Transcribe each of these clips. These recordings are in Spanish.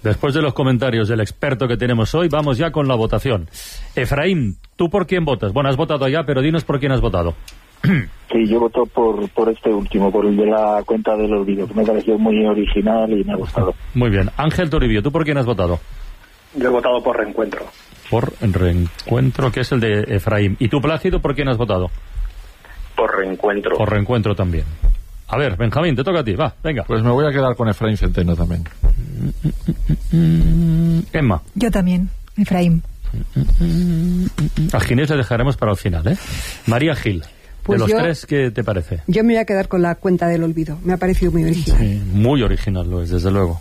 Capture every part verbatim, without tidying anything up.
Después de los comentarios del experto que tenemos hoy, vamos ya con la votación. Efraín, ¿tú por quién votas? Bueno, has votado ya, pero dinos por quién has votado. Sí, yo voto por, por este último, por el de la cuenta del olvido, que me pareció muy original y me ha gustado. Muy bien. Ángel Toribio, ¿tú por quién has votado? Yo he votado por Reencuentro. Por Reencuentro, que es el de Efraín. ¿Y tú, Plácido, por quién has votado? Por Reencuentro. Por Reencuentro también. A ver, Benjamín, te toca a ti, va, venga. Pues me voy a quedar con Efraín Centeno también. Emma. Yo también, Efraín. A Ginés le dejaremos para el final, ¿eh? María Gil, pues de los yo, tres, ¿qué te parece? Yo me voy a quedar con la cuenta del olvido. Me ha parecido muy original. Sí, muy original lo es, desde luego.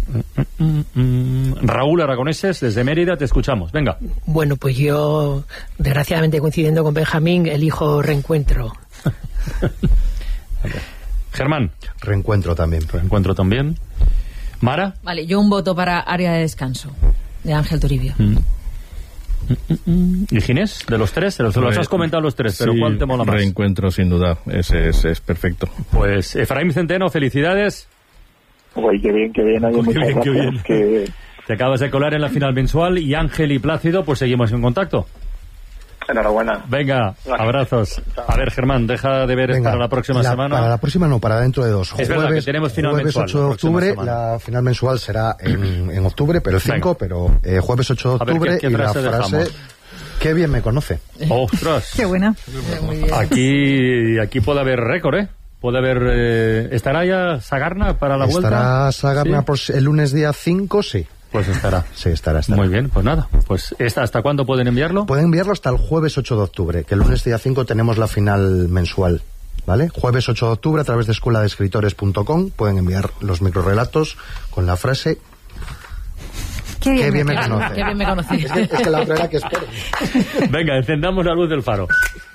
Raúl Aragoneses, desde Mérida, te escuchamos, venga. Bueno, pues yo, desgraciadamente coincidiendo con Benjamín, elijo Reencuentro. Germán. Reencuentro también. Reencuentro también. Mara. Vale, yo un voto para Área de Descanso, de Ángel Toribio. Mm. ¿Y Ginés? De los tres, los, los has comentado los tres, pero sí, ¿cuál te mola más? Reencuentro, sin duda, ese es, es perfecto. Pues Efraín Centeno, felicidades. Uy, qué bien, qué bien, oye, muchas bien, qué gracias. bien. Que... Te acabas de colar en la final mensual y Ángel y Plácido, pues seguimos en contacto. Enhorabuena. Venga, abrazos. A ver, Germán, deja de ver Venga, para la próxima la, semana. Para la próxima no, para dentro de dos. Es jueves, verdad que tenemos final jueves mensual, ocho de octubre, la, la final mensual será en, en octubre, pero el cinco, Venga. pero eh, jueves ocho de octubre. A ver, ¿qué, qué y la frase frase, dejamos? qué bien me conoce. ¡Ostras! Qué buena. Aquí, aquí puede haber récord, ¿eh? Puede haber... Eh, ¿Estará ya Sagarna para la vuelta? Estará Sagarna ¿Sí? por el lunes día cinco, sí. Pues estará. Sí, estará, estará. Muy bien, pues nada. Pues esta, ¿hasta cuándo pueden enviarlo? Pueden enviarlo hasta el jueves ocho de octubre, que el lunes día cinco tenemos la final mensual, ¿vale? Jueves ocho de octubre a través de escuela de escritores punto com pueden enviar los microrelatos con la frase Qué bien, qué bien me, me conoce. Qué bien me conocí. Es que, es que la otra era que espero. Venga, encendamos la luz del faro.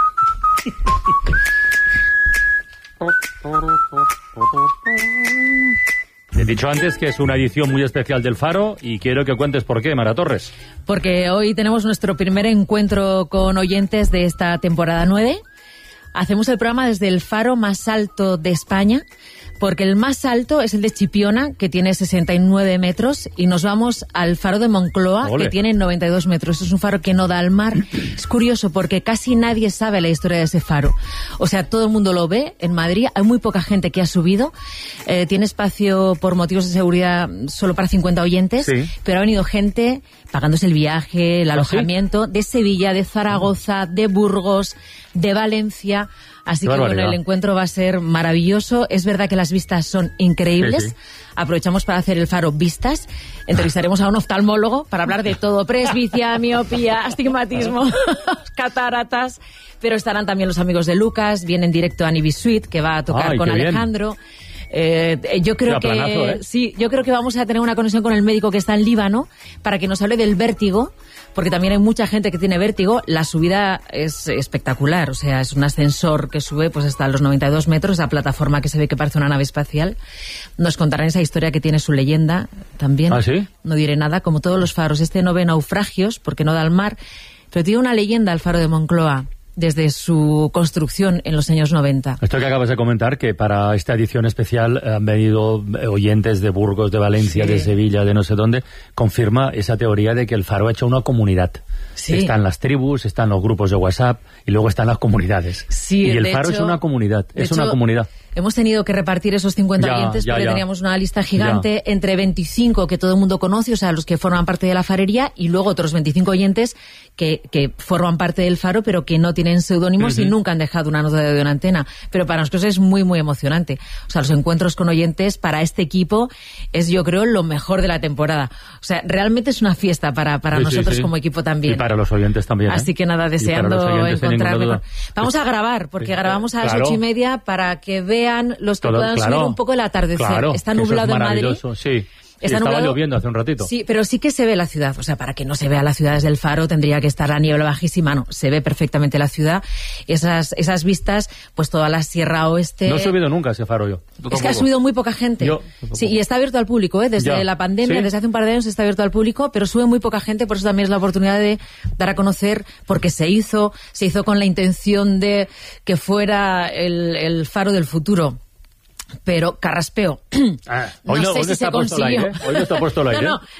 He dicho antes que es una edición muy especial del Faro y quiero que cuentes por qué, Mara Torres. Porque hoy tenemos nuestro primer encuentro con oyentes de esta temporada nueve. Hacemos el programa desde el faro más alto de España, porque el más alto es el de Chipiona, que tiene sesenta y nueve metros, y nos vamos al faro de Moncloa, ¡Ole! que tiene noventa y dos metros. Es un faro que no da al mar. Es curioso porque casi nadie sabe la historia de ese faro. O sea, todo el mundo lo ve en Madrid. Hay muy poca gente que ha subido. Eh, tiene espacio por motivos de seguridad solo para cincuenta oyentes, Sí. pero ha venido gente pagándose el viaje, el ¿Ah, sí? alojamiento, de Sevilla, de Zaragoza, de Burgos, de Valencia. Así Qué que bueno, barbaridad. el encuentro va a ser maravilloso. Es verdad que las vistas son increíbles. Sí, sí. Aprovechamos para hacer el faro vistas. Entrevistaremos a un oftalmólogo para hablar de todo: presbicia, miopía, astigmatismo, cataratas. Pero estarán también los amigos de Lucas. Viene en directo Anibis Suite, que va a tocar Ay, con qué bien. Alejandro. Eh, yo creo Qué que planazo, ¿eh? sí, yo creo que vamos a tener una conexión con el médico que está en Líbano para que nos hable del vértigo, porque también hay mucha gente que tiene vértigo. La subida es espectacular, o sea, es un ascensor que sube pues hasta los noventa y dos metros, esa plataforma que se ve que parece una nave espacial. Nos contarán esa historia que tiene su leyenda también. ¿Ah, sí? No diré nada, como todos los faros. Este no ve naufragios porque no da al mar, pero tiene una leyenda el faro de Moncloa desde su construcción en los años noventa. Esto que acabas de comentar, que para esta edición especial han venido oyentes de Burgos, de Valencia, Sí. de Sevilla, de no sé dónde, confirma esa teoría de que el Faro ha hecho una comunidad. Sí. Están las tribus, están los grupos de WhatsApp y luego están las comunidades. Sí, y el de Faro hecho- es una comunidad, de es una hecho, comunidad. Hemos tenido que repartir esos cincuenta Ya, oyentes ya, porque ya. teníamos una lista gigante entre veinticinco que todo el mundo conoce, o sea, los que forman parte de la farería, y luego otros veinticinco oyentes que, que forman parte del Faro pero que no tienen seudónimos y nunca han dejado una nota de una antena. Pero para nosotros es muy, muy emocionante. O sea, los encuentros con oyentes para este equipo es, yo creo, lo mejor de la temporada. O sea, realmente es una fiesta para, para Sí, sí, nosotros sí. como equipo también. Y para los oyentes también. ¿eh? Así que nada, Y para deseando los oyentes, sin ninguna encontrarme duda. con... Vamos a grabar, porque Sí, grabamos a las claro. ocho y media para que vean los que Todo- puedan claro, subir un poco el atardecer. claro, Está que eso es nublado en Madrid. maravilloso, sí. Sí, Está estaba nublado. lloviendo hace un ratito. Sí, pero sí que se ve la ciudad. O sea, para que no se vea la ciudad desde el Faro tendría que estar la niebla bajísima. No, se ve perfectamente la ciudad. Esas esas vistas, pues toda la Sierra Oeste. No he subido nunca a ese Faro yo. Es que ha subido muy poca gente. Yo, sí, y está abierto al público, ¿eh? Desde Ya. la pandemia, ¿Sí? desde hace un par de años está abierto al público, pero sube muy poca gente, por eso también es la oportunidad de dar a conocer, porque se hizo, se hizo con la intención de que fuera el, el Faro del futuro. Pero carraspeo. Ah, hoy no, sé hoy no si está se puesto el consiguió. aire, ¿eh? Hoy no está puesto el aire. No, no,